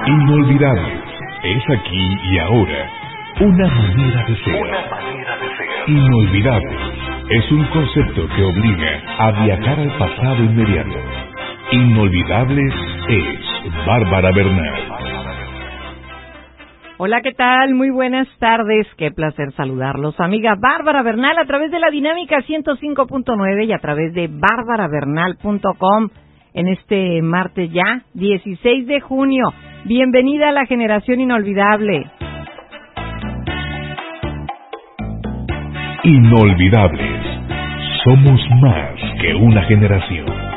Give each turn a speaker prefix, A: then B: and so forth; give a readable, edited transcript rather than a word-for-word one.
A: Inolvidable. Es aquí y ahora. Una manera de ser. Inolvidable. Es un concepto que obliga a viajar al pasado inmediato. Inolvidable es Bárbara Bernal.
B: Hola, ¿qué tal? Muy buenas tardes. Qué placer saludarlos. Amiga Bárbara Bernal a través de la Dinámica 105.9 y a través de barbarabernal.com en este martes ya, 16 de junio. Bienvenida a la generación inolvidable.
A: Inolvidables. Somos más que una generación.